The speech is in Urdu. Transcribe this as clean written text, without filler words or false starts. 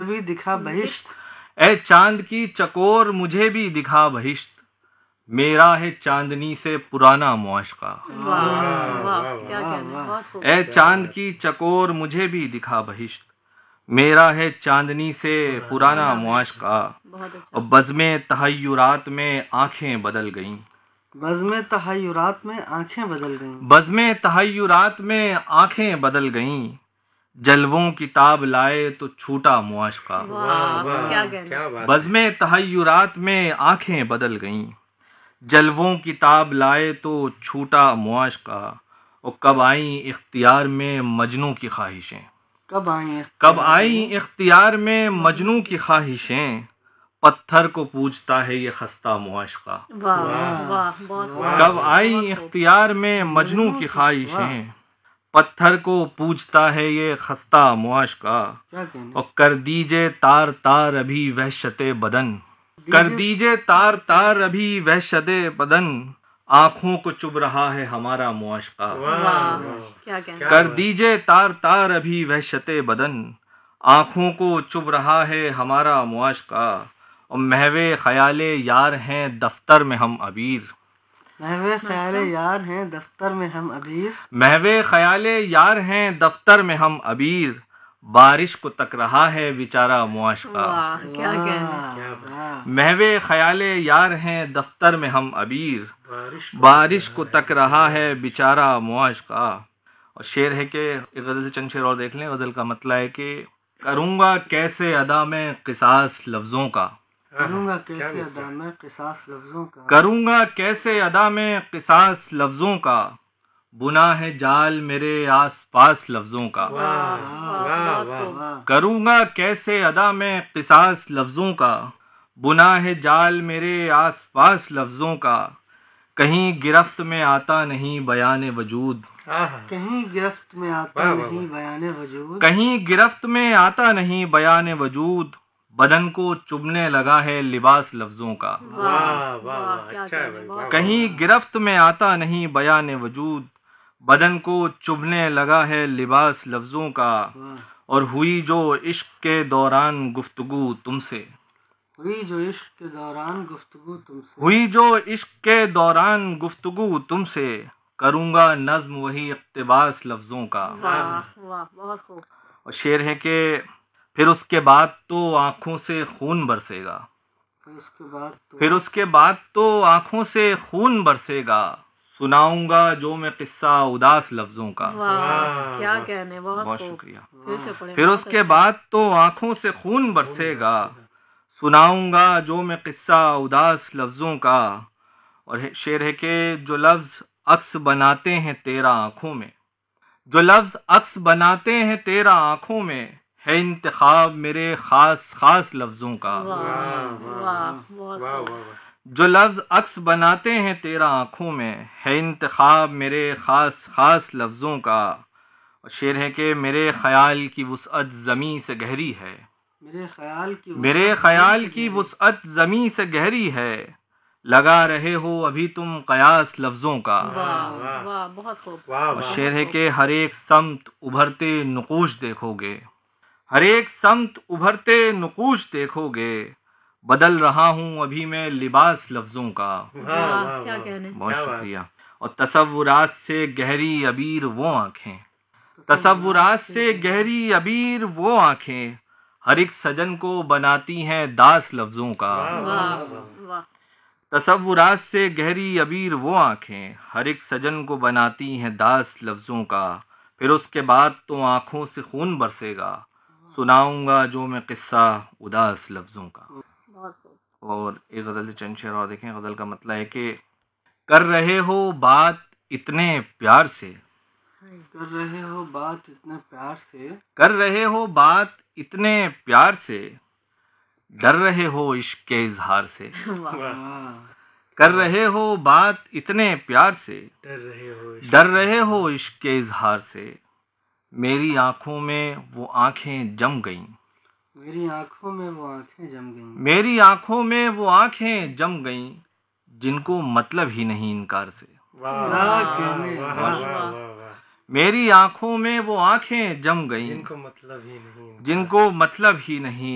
بھی دکھا بہشت. اے چاند کی چکور مجھے بھی دکھا بہشت، میرا ہے چاندنی سے پرانا معاشقہ. اے چاند کی چکور مجھے بھی دکھا بہشت، میرا ہے چاندنی سے پرانا معاشقہ. اور بزم تحیرات میں آنکھیں بدل گئیں. بزم تحیرات میں آنکھیں بدل گئیں. بزم تحیرات میں آنکھیں بدل گئیں، جلووں کی تاب لائے تو چھوٹا معاشقہ. بزم تحیرات میں آنکھیں بدل گئیں، جلووں کی تاب لائے تو چھوٹا معاشقہ. اور کب آئیں اختیار میں مجنوں کی خواہشیں. کب آئیں اختیار میں مجنوں کی خواہشیں، پتھر کو پوجتا ہے یہ خستہ معاشقہ. کب آئیں اختیار میں مجنوں کی خواہشیں، پتھر کو پوجتا ہے یہ خستہ معاشقہ. اور کر دیجے تار تار ابھی وحشت بدن، کر دیجے تار تار ابھی وحشت بدن، آنکھوں کو چبھ رہا ہے ہمارا معاشقہ. کر دیجے تار تار ابھی وحشت بدن، آنکھوں کو چبھ رہا ہے ہمارا معاشقہ. اور محو خیال یار ہیں دفتر میں ہم عبیر. محو خیال یار ہیں دفتر میں ہم عبیر. محو خیال یار ہیں دفتر میں ہم عبیر، بارش کو تک رہا ہے بیچارہ معاشقہ. محو خیال یار ہیں دفتر میں ہم عبیر، بارش کو تک رہا ہے بیچارہ معاشقہ. اور شعر ہے کہ ایک غزل سے چند شعر اور دیکھ لیں. غزل کا مطلب ہے کہ کروں گا کیسے ادا میں قصاص لفظوں کا. کروں گا کیسے ادا میں قصاص لفظوں کا. کروں گا کیسے ادا میں قصاص لفظوں کا، بنا ہے جال میرے آس پاس لفظوں کا. کروں گا کیسے ادا میں قصاص لفظوں کا، بنا ہے جال میرے آس پاس لفظوں کا. کہیں گرفت میں آتا نہیں بیان وجود، کہیں گرفت میں آتا نہیں بیان وجود. کہیں گرفت میں آتا نہیں بیان وجود، بدن کو چبھنے لگا ہے لباس لفظوں کا. کہیں گرفت میں آتا نہیں بیان وجود، بدن کو چبھنے لگا ہے لباس لفظوں کا. اور ہوئی جو عشق کے دوران گفتگو تم سے، ہوئی جو عشق کے دوران گفتگو تم سے، ہوئی جو عشق کے دوران گفتگو تم سے، کروں گا نظم وہی اقتباس لفظوں کا. اور شعر ہے کہ پھر اس کے بعد تو آنکھوں سے خون برسے گا. پھر اس کے بعد تو آنکھوں سے خون برسے گا، سناؤں گا جو میں قصہ اداس لفظوں کا. بہت شکریہ. پھر اس کے بعد تو آنکھوں سے خون برسے گا، سناؤں گا جو میں قصہ اداس لفظوں کا. اور شعر ہے کہ جو لفظ عکس بناتے ہیں تیرا آنکھوں میں، جو لفظ عکس بناتے ہیں تیرا آنکھوں میں، ہے انتخاب میرے خاص خاص لفظوں کا. جو لفظ عکس بناتے ہیں تیرا آنکھوں میں، ہے انتخاب میرے خاص خاص لفظوں کا. اور شعر ہے کہ میرے خیال کی وسعت زمیں سے گہری ہے، میرے خیال کی وسعت زمیں سے گہری ہے، لگا رہے ہو ابھی تم قیاس لفظوں کا. اور شعر ہے کہ ہر ایک سمت ابھرتے نقوش دیکھو گے، ہر ایک سمت ابھرتے نقوش دیکھو گے، بدل رہا ہوں ابھی میں لباس لفظوں کا. بہت شکریہ. اور تصورات سے گہری عبیر وہ آنکھیں، تصورات سے گہری عبیر وہ آنکھیں، ہر ایک سجن کو بناتی ہیں داس لفظوں کا. تصورات سے گہری عبیر وہ آنکھیں، ہر ایک سجن کو بناتی ہیں داس لفظوں کا. پھر اس کے بعد تو آنکھوں سے خون برسے گا، سناؤں گا جو میں قصہ اداس لفظوں کا. اور ایک غزل سے چند شعر اور دیکھیں. غزل کا مطلب ہے کہ کر رہے ہو بات اتنے پیار سے، کر رہے ہو بات اتنے پیار سے، کر رہے ہو بات اتنے پیار سے، ڈر رہے ہو عشق کے اظہار سے. کر رہے ہو بات اتنے پیار سے، ڈر رہے ہو عشق کے اظہار سے، میری آنکھوں میں وہ آنکھیں جم گئیں، میری آنکھوں میں وہ آنکھیں جم گئیں، میری آنکھوں میں وہ آنکھیں جم گئیں، جن کو مطلب ہی نہیں انکار سے. میری آنکھوں میں وہ آنکھیں جم گئیں، جن کو مطلب ہی نہیں